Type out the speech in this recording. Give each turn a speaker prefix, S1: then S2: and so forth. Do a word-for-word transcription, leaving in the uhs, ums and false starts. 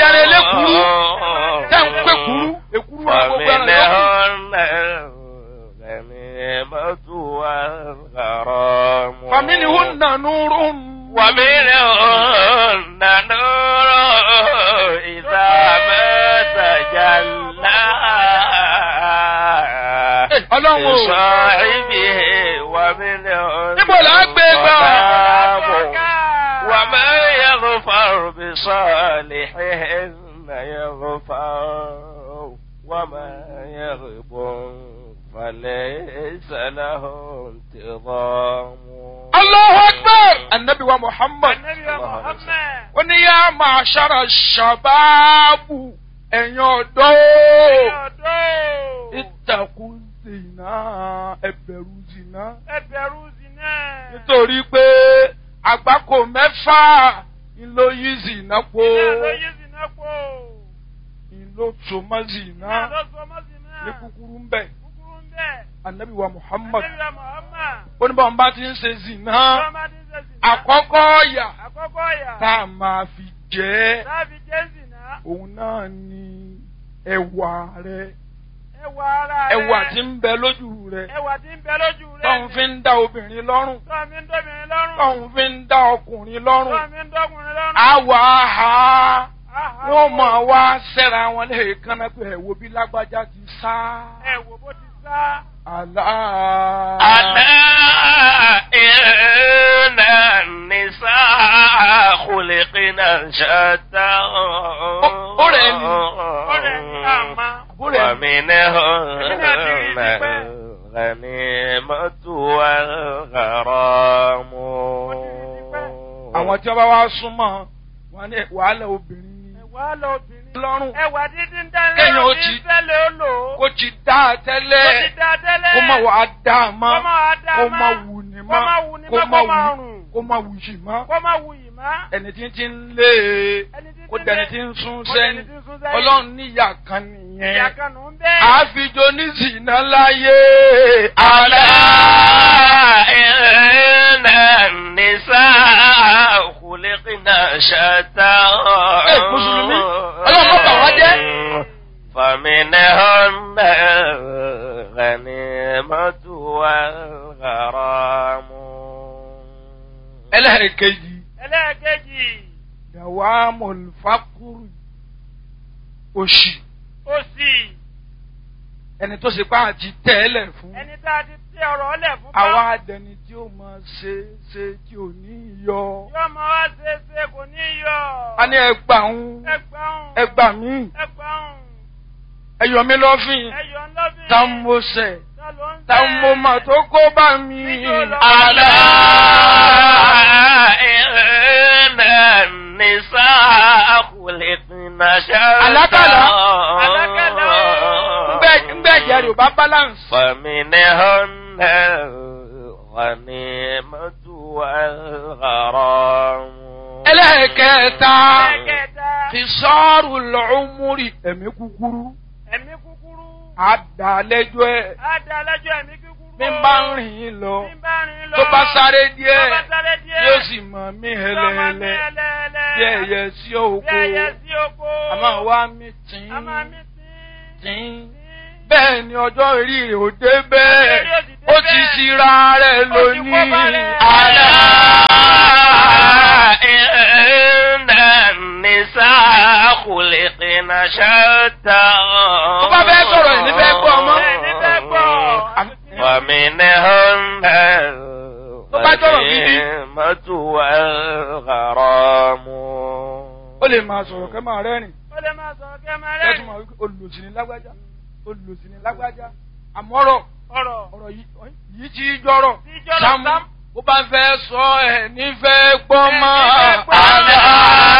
S1: ẹran elékuru tẹ́ ń pé kuru èkuru wa gbogbo ẹran lọ́kùn. فمنهن نور
S2: ومنهن نور إذا ما تجلى لصاحبه ومنهن ظلام وما يغفر بصالحهن يغفر وما يغب فليس له انتظام.
S1: الله أكبر. النبي ومحمد قل يا معشر الشباب أن يدعو اتقوا الزنا ẹbẹ̀rù zina
S3: ẹbẹ̀rù zina
S1: nítorí pé àgbákò mẹ́fà ńlọ yí zina po
S3: ńlọ yí zina po
S1: ńlọ sọmọ zina
S3: ńlọ sọmọ zina
S1: ní kúkúrú ń bẹ Ànábì wa Muhammad
S3: ó
S1: ní bọ́n bá ti ń ṣe zina àkọ́kọ́ ọ̀yà tá a máa fi jẹ́ òun náà ni ẹwà rẹ ẹwà tí ń bẹ lójú rẹ tóun fi ń dá obìnrin lọ́rùn tóun fi ń dá ọkùnrin lọ́rùn àwa ha wọ́n máa wá sẹ́ra wọn lẹ́ẹ̀kan náà pé ẹ̀wò bí lágbájá ti sá.
S3: ẹ̀wò bó ti sá.
S1: àlá.
S2: àlá inna nisaa khuliqna shatta.
S1: ó rẹ̀ ni.
S3: ó rẹ̀ ni àmà.
S1: ó rẹ̀ ni.
S2: wa minhunna ghanimatu wal gharamu.
S1: àwọn tí wọ́n bá wá súnmọ́ wọn ní wàhálà obìnrin ni.
S3: wàhálà obìnrin.
S1: lọ́rùn.
S3: ẹwà dídín dáná.
S1: kéèyàn ó ti
S3: tẹ́lẹ̀ ó lò.
S1: kó ti dá a tẹ́lẹ̀.
S3: kó ti dá a tẹ́lẹ̀.
S1: kó má wà á dá a mọ́.
S3: kó má wà á dá a mọ́.
S1: kó má wù ní mọ́.
S3: kó má wù ní mọ́.
S1: kó má wù
S3: kó má
S1: wù yìí mọ́.
S3: kó má wù yìí mọ́.
S1: ẹni tí ń ti ń lé e. kó dẹni tí ń sún sẹ́yìn. ọlọ́run ní ìyá kan nìyẹn.
S3: ìyá kan nù ń bẹ́ẹ̀.
S1: àfijọ́ ní zìnnà láyé.
S2: àlá inna nisaa khuliqna shatta.
S1: ẹ mùsùlùmí ọlọ́run bá bà wá jẹ́.
S2: فمنهن غنيمة والغرام.
S1: ẹlẹ́ẹ̀kejì.
S3: ẹlẹ́ẹ̀kejì.
S1: dawamul faqr òṣì.
S3: òṣì.
S1: ẹni tó ṣe pa àti tẹ́lẹ̀ fún.
S3: ẹni tá a ti tẹ ọ̀rọ̀ ọ̀lẹ̀ fún.
S1: àwa adẹni tí ó máa ṣe ṣe tí ò ní yọ.
S3: yóò máa wá ṣe ṣe kò ní yọ.
S1: a ní ẹgbà ń.
S3: ẹgbà ń.
S1: ẹgbà mí.
S3: ẹgbà ń.
S1: ẹyọ mi lọ́fìn.
S3: ẹyọ ń lọ́fìn.
S1: tá ń mo sẹ̀. tá ń mo mà tó kó bá mi.
S2: àlá inna nisaa khuliqna shatta.
S1: alákàlà. alákàlà. ngbẹ́ jẹ́rìí ò bá balance.
S2: فمنهن الغنيمة والغرام.
S1: ẹlẹ́ẹ̀kẹta. fi sọ́ọ̀rù lọ́ọ́mùrì ẹ̀mí kúkúrú.
S3: ẹ̀mí kúkúrú.
S1: àdàlẹ́jọ́ ẹ̀.
S3: àdàlẹ́jọ́ ẹ̀mí kúkúrú.
S1: mi bá ń rìn lọ.
S3: mi bá ń rìn lọ.
S1: tó bá sáré díẹ̀.
S3: tó bá sáré díẹ̀.
S1: yóò sì mọ̀ mí hẹlẹ́hẹlẹ́. bí ẹyẹ sí oko.
S3: bí ẹyẹ sí oko.
S1: a máa wá mí tín.
S3: a máa mí tín.
S1: tín. bẹ́ẹ̀ ni ọjọ́ orí rẹ̀ ò dé bẹ́ẹ̀. ó ti ṣira rẹ̀ lónìí.
S2: àlá inna nisaa khuliqna shatta.
S1: ó bá fẹ́ sọ̀rọ̀ ẹ̀ níbẹ̀ gbọ́ ọmọ.
S2: wa minhunna al-ghanimatu wal-gharamu.
S1: ó lè máa sọ̀rọ̀ kẹ́ máa rẹ́rìn.
S3: ó lè máa sọ̀rọ̀ kẹ́ máa rẹ́rìn.
S1: kẹ́tù máa wí olùsìn ní lágbájá olùsìn ní lágbájá àmọ́rọ̀
S3: ọ̀rọ̀
S1: ọ̀rọ̀ yìí tí jọ̀rọ̀ sámú ó bá fẹ́ sọ ẹ̀ nífẹ̀ẹ́ gbọ́ mọ́.
S2: àlá